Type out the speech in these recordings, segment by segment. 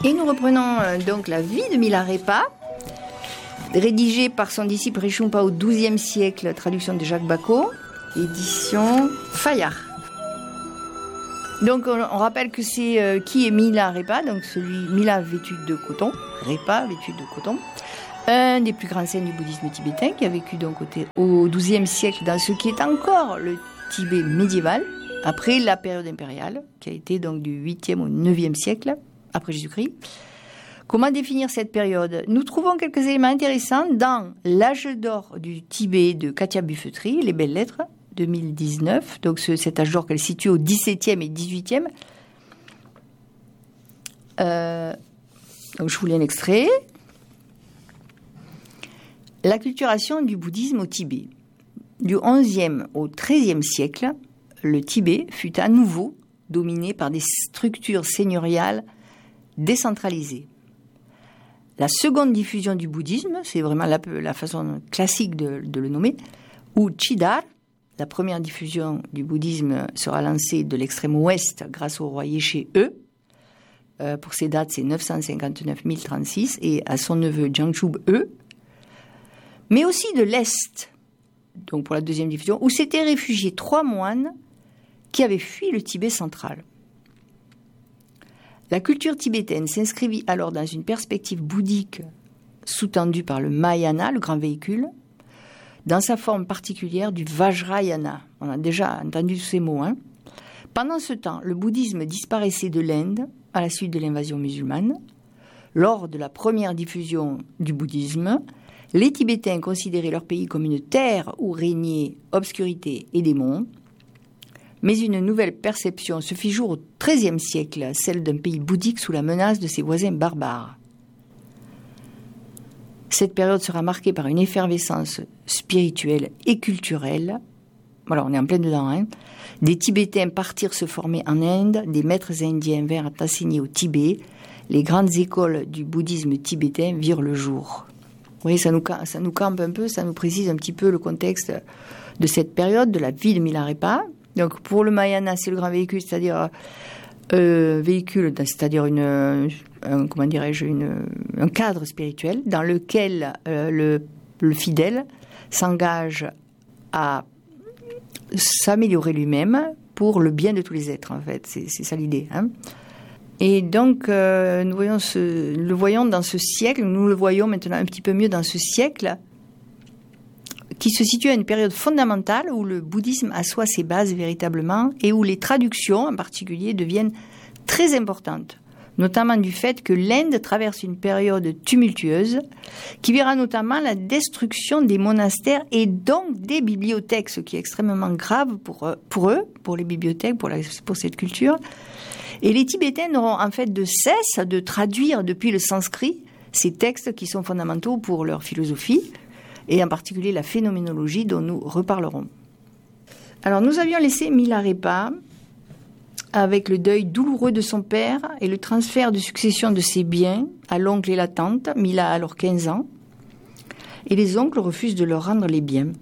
Et nous reprenons donc la vie de Milarepa, rédigée par son disciple Rishumpa au XIIe siècle, traduction de Jacques Bacot, édition Fayard. Donc on rappelle que c'est qui est Milarepa, donc celui Mila vêtu de coton, Repa vêtu de coton, un des plus grands saints du bouddhisme tibétain qui a vécu donc au XIIe siècle dans ce qui est encore le Tibet médiéval, après la période impériale, qui a été donc du 8e au 9e siècle, après Jésus-Christ. Comment définir cette période ? Nous trouvons quelques éléments intéressants dans l'âge d'or du Tibet de Katia Buffetry, Les Belles Lettres, 2019. Donc cet âge d'or qu'elle situe au 17e et 18e. Donc je vous lis un extrait. L'acculturation du bouddhisme au Tibet. Du 11e au 13e siècle, le Tibet fut à nouveau dominé par des structures seigneuriales décentralisées. La seconde diffusion du bouddhisme, c'est vraiment la façon classique de le nommer, ou Chidar, la première diffusion du bouddhisme sera lancée de l'extrême ouest grâce au roi Yeshe-e. Pour ces dates, c'est 959-1036, et à son neveu Jangchub-e, mais aussi de l'est, donc pour la deuxième diffusion, où s'étaient réfugiés 3 moines qui avaient fui le Tibet central. La culture tibétaine s'inscrivit alors dans une perspective bouddhique sous-tendue par le Mahayana, le grand véhicule, dans sa forme particulière du Vajrayana. On a déjà entendu ces mots. Pendant ce temps, le bouddhisme disparaissait de l'Inde à la suite de l'invasion musulmane. Lors de la première diffusion du bouddhisme, les Tibétains considéraient leur pays comme une terre où régnaient obscurité et démons. Mais une nouvelle perception se fit jour au XIIIe siècle, celle d'un pays bouddhique sous la menace de ses voisins barbares. Cette période sera marquée par une effervescence spirituelle et culturelle. Voilà, on est en plein dedans. Des Tibétains partirent se former en Inde, des maîtres indiens vinrent enseigner au Tibet. Les grandes écoles du bouddhisme tibétain virent le jour. Vous voyez, ça nous campe un peu, ça nous précise un petit peu le contexte de cette période, de la vie de Milarepa. Donc pour le Mahayana, c'est le grand véhicule, c'est-à-dire un cadre spirituel dans lequel le fidèle s'engage à s'améliorer lui-même pour le bien de tous les êtres, en fait. C'est ça l'idée. Et donc, nous le voyons dans ce siècle, nous le voyons maintenant un petit peu mieux dans ce siècle, qui se situe à une période fondamentale où le bouddhisme assoit ses bases véritablement et où les traductions en particulier deviennent très importantes, notamment du fait que l'Inde traverse une période tumultueuse qui verra notamment la destruction des monastères et donc des bibliothèques, ce qui est extrêmement grave pour eux, pour les bibliothèques, pour cette culture. Et les Tibétains n'auront en fait de cesse de traduire depuis le sanskrit ces textes qui sont fondamentaux pour leur philosophie, et en particulier la phénoménologie dont nous reparlerons. Alors nous avions laissé Milarepa avec le deuil douloureux de son père et le transfert de succession de ses biens à l'oncle et la tante. Mila a alors 15 ans, et les oncles refusent de leur rendre les biens.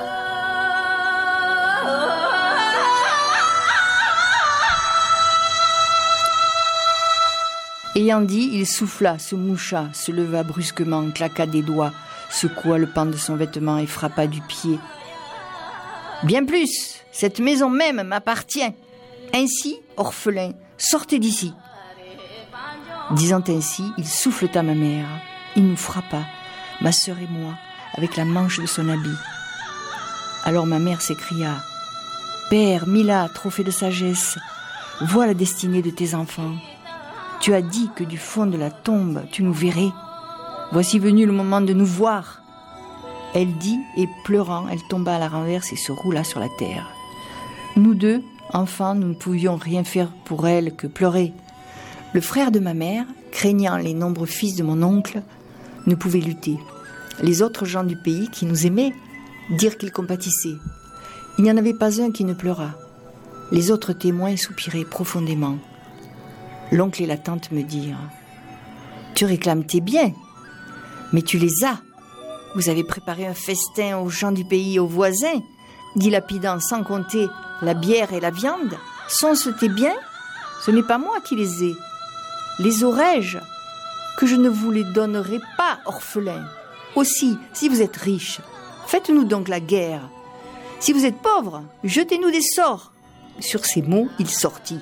Ayant dit, il souffla, se moucha, se leva brusquement, claqua des doigts, secoua le pan de son vêtement et frappa du pied. « Bien plus, cette maison même m'appartient. Ainsi, orphelin, sortez d'ici. » Disant ainsi, il souffleta ma mère. Il nous frappa, ma sœur et moi, avec la manche de son habit. Alors ma mère s'écria « Père, Mila, trophée de sagesse, vois la destinée de tes enfants. Tu as dit que du fond de la tombe, tu nous verrais. Voici venu le moment de nous voir. » Elle dit, et pleurant, elle tomba à la renverse et se roula sur la terre. Nous deux, enfants, nous ne pouvions rien faire pour elle que pleurer. Le frère de ma mère, craignant les nombreux fils de mon oncle, ne pouvait lutter. Les autres gens du pays, qui nous aimaient, dirent qu'ils compatissaient. Il n'y en avait pas un qui ne pleura. Les autres témoins soupiraient profondément. L'oncle et la tante me dirent « Tu réclames tes biens, mais tu les as. Vous avez préparé un festin aux gens du pays et aux voisins, dilapidant sans compter la bière et la viande. Sont-ce tes biens ? Ce n'est pas moi qui les ai. Les aurais-je que je ne vous les donnerai pas, orphelins. Aussi, si vous êtes riches, faites-nous donc la guerre. Si vous êtes pauvres, jetez-nous des sorts. » Sur ces mots, il sortit.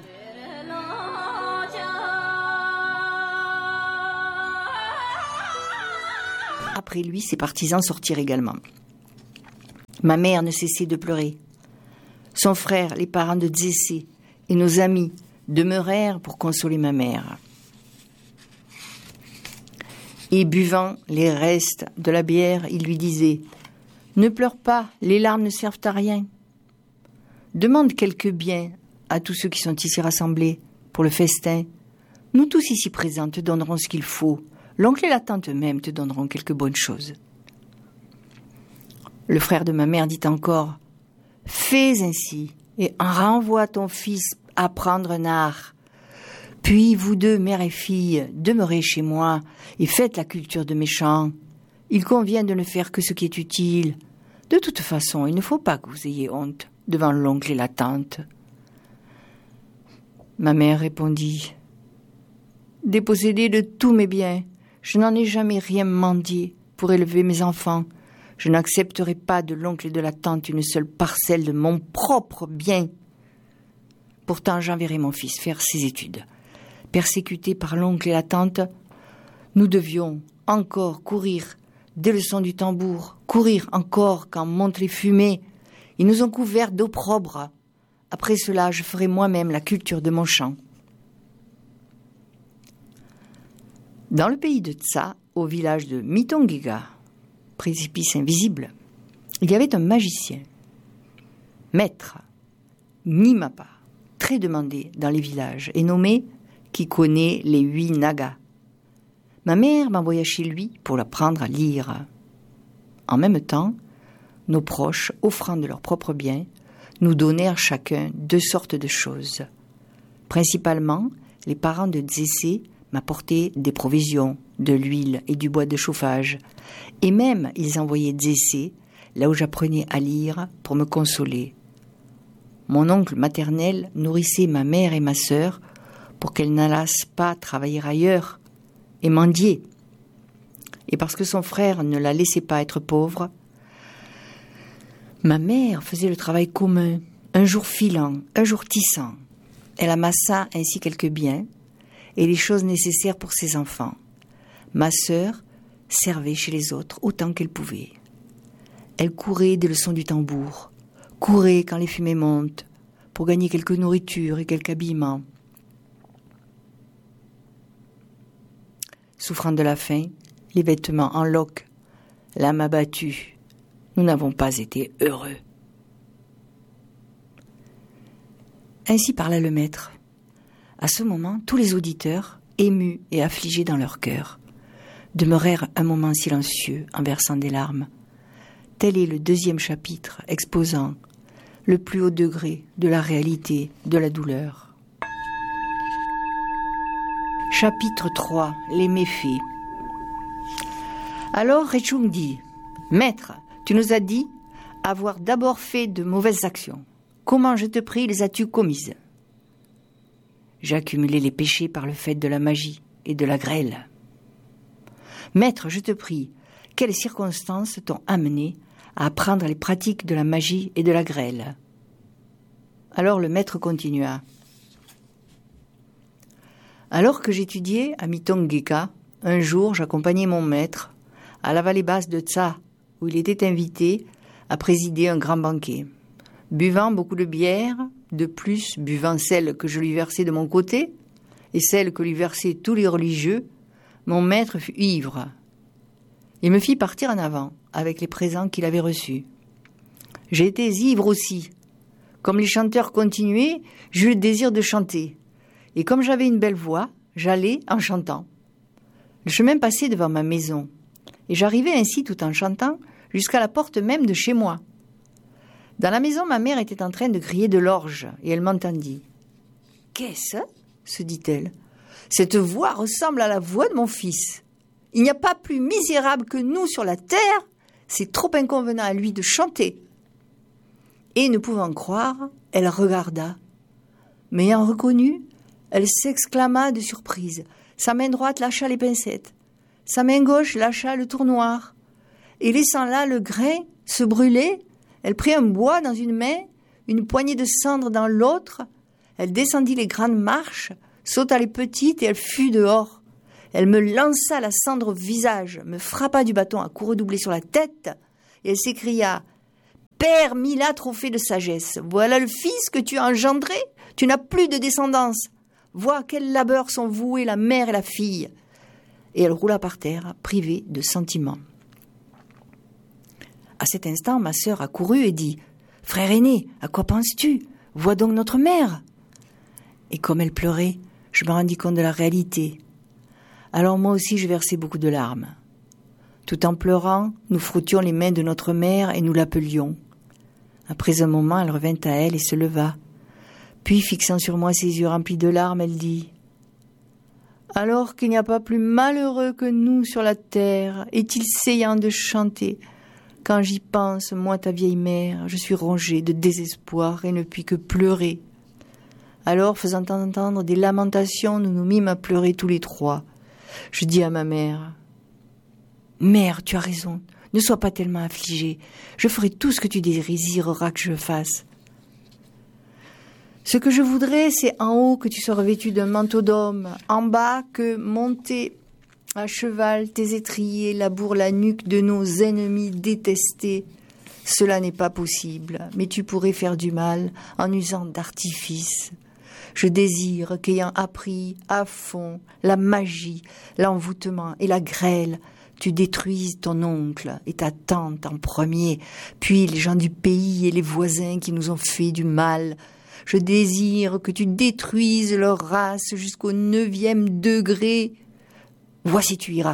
Après lui, ses partisans sortirent également. Ma mère ne cessait de pleurer. Son frère, les parents de Dzessé et nos amis demeurèrent pour consoler ma mère. Et buvant les restes de la bière, il lui disait « Ne pleure pas, les larmes ne servent à rien. Demande quelques biens à tous ceux qui sont ici rassemblés pour le festin. Nous tous ici présents te donnerons ce qu'il faut. L'oncle et la tante même te donneront quelques bonnes choses. » Le frère de ma mère dit encore « Fais ainsi et renvoie ton fils apprendre un art. Puis vous deux, mère et fille, demeurez chez moi et faites la culture de mes champs. Il convient de ne faire que ce qui est utile. De toute façon, il ne faut pas que vous ayez honte devant l'oncle et la tante. » Ma mère répondit « Dépossédée de tous mes biens, je n'en ai jamais rien mendié pour élever mes enfants. Je n'accepterai pas de l'oncle et de la tante une seule parcelle de mon propre bien. Pourtant, j'enverrai mon fils faire ses études. Persécutés par l'oncle et la tante, nous devions encore courir des leçons du tambour, courir encore quand montent les fumées. Ils nous ont couverts d'opprobre. Après cela, je ferai moi-même la culture de mon champ. » Dans le pays de Tsa, au village de Mitongega, précipice invisible, il y avait un magicien, maître, Nimapa, très demandé dans les villages, et nommé qui connaît les 8 nagas. Ma mère m'envoya chez lui pour l'apprendre à lire. En même temps, nos proches, offrant de leurs propres biens, nous donnèrent chacun 2 sortes de choses. Principalement, les parents de Dzessé m'apportaient des provisions, de l'huile et du bois de chauffage, et même ils envoyaient Dzessé là où j'apprenais à lire pour me consoler. Mon oncle maternel nourrissait ma mère et ma sœur pour qu'elles n'allassent pas travailler ailleurs et mendier. Et parce que son frère ne la laissait pas être pauvre, ma mère faisait le travail commun, un jour filant, un jour tissant. Elle amassa ainsi quelques biens et les choses nécessaires pour ses enfants. Ma sœur servait chez les autres autant qu'elle pouvait. Elle courait des leçons du tambour, courait quand les fumées montent, pour gagner quelque nourriture et quelque habillement. Souffrant de la faim, les vêtements en loques, l'âme abattue, nous n'avons pas été heureux. Ainsi parla le maître. À ce moment, tous les auditeurs, émus et affligés dans leur cœur, demeurèrent un moment silencieux en versant des larmes. Tel est le 2e chapitre exposant le plus haut degré de la réalité de la douleur. Chapitre 3. Les méfaits. Alors Rechung dit « Maître, tu nous as dit avoir d'abord fait de mauvaises actions. Comment, je te prie, les as-tu commises ? » J'ai accumulé les péchés par le fait de la magie et de la grêle. Maître, je te prie, quelles circonstances t'ont amené à apprendre les pratiques de la magie et de la grêle ? Alors le maître continua. Alors que j'étudiais à Mitongeka, un jour j'accompagnais mon maître à la vallée basse de Tsa, où il était invité à présider un grand banquet. Buvant beaucoup de bière, de plus buvant celle que je lui versais de mon côté et celle que lui versaient tous les religieux, mon maître fut ivre. Il me fit partir en avant avec les présents qu'il avait reçus. J'étais ivre aussi. Comme les chanteurs continuaient, j'eus le désir de chanter. Et comme j'avais une belle voix, j'allais en chantant. Le chemin passait devant ma maison, et j'arrivais ainsi tout en chantant jusqu'à la porte même de chez moi. Dans la maison, ma mère était en train de crier de l'orge, et elle m'entendit. « Qu'est-ce » se dit-elle. « Cette voix ressemble à la voix de mon fils. Il n'y a pas plus misérable que nous sur la terre, c'est trop inconvenant à lui de chanter. » Et ne pouvant croire, elle regarda. M'ayant reconnue, Elle s'exclama de surprise. Sa main droite lâcha les pincettes. Sa main gauche lâcha le tournoir. Et laissant là le grain se brûler, elle prit un bois dans une main, une poignée de cendre dans l'autre. Elle descendit les grandes marches, sauta les petites et elle fut dehors. Elle me lança la cendre au visage, me frappa du bâton à coups redoublés sur la tête et elle s'écria « Père Mila, trophée de sagesse, voilà le fils que tu as engendré. Tu n'as plus de descendance. Vois à quel labeur sont vouées la mère et la fille. » Et elle roula par terre, privée de sentiments. À cet instant, ma sœur accourut et dit « Frère aîné, à quoi penses-tu? Vois donc notre mère !» Et comme elle pleurait, je me rendis compte de la réalité. Alors moi aussi, je versais beaucoup de larmes. Tout en pleurant, nous frottions les mains de notre mère et nous l'appelions. Après un moment, elle revint à elle et se leva. Puis, fixant sur moi ses yeux remplis de larmes, elle dit « Alors qu'il n'y a pas plus malheureux que nous sur la terre, est-il séant de chanter ? Quand j'y pense, moi, ta vieille mère, je suis rongée de désespoir et ne puis que pleurer. » Alors, faisant entendre des lamentations, nous nous mîmes à pleurer tous les trois. Je dis à ma mère « Mère, tu as raison, ne sois pas tellement affligée. Je ferai tout ce que tu désireras que je fasse. Ce que je voudrais, c'est en haut que tu sois revêtue d'un manteau d'homme, en bas que, montés à cheval, tes étriers labourent la nuque de nos ennemis détestés. Cela n'est pas possible, mais tu pourrais faire du mal en usant d'artifices. Je désire qu'ayant appris à fond la magie, l'envoûtement et la grêle, tu détruises ton oncle et ta tante en premier, puis les gens du pays et les voisins qui nous ont fait du mal. Je désire que tu détruises leur race jusqu'au 9e degré. Voici tu iras. »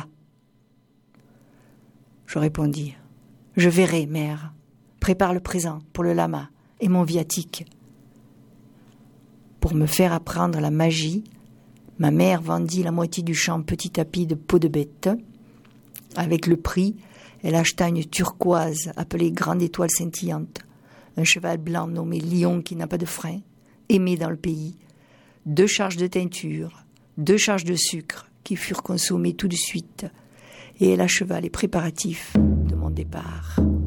Je répondis « Je verrai, mère. Prépare le présent pour le lama et mon viatique. » Pour me faire apprendre la magie, ma mère vendit la moitié du champ petit tapis de peau de bête. Avec le prix, elle acheta une turquoise appelée Grande Étoile Scintillante, un cheval blanc nommé Lion qui n'a pas de frein, aimé dans le pays, 2 charges de teinture, 2 charges de sucre qui furent consommées tout de suite, et elle acheva les préparatifs de mon départ.